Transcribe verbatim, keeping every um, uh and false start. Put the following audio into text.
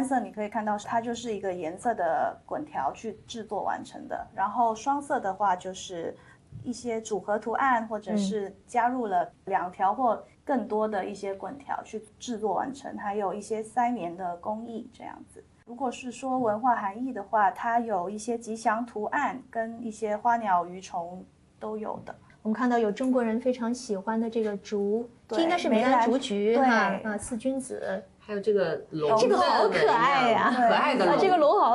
色你可以看到它就是一个颜色的滚条去制作完成的，然后双色的话就是一些组合图案，或者是加入了两条或更多的一些滚条去制作完成，还有一些塞棉的工艺这样子。如果是说文化含义的话，它有一些吉祥图案跟一些花鸟鱼虫都有的。 我们看到有中国人非常喜欢的这个竹，这应该是梅兰竹菊哈啊，四君子， 还有这个龙， 这个好可爱呀、 可爱的龙， 这个龙好